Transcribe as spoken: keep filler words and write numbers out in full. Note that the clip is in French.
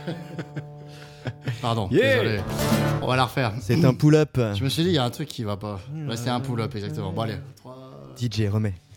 Pardon, Yeah. désolé. On va la refaire. C'est un pull-up. Je me suis dit, il y a un truc qui va pas. Ouais, c'est un pull-up, exactement. Bon, allez. D J, remets.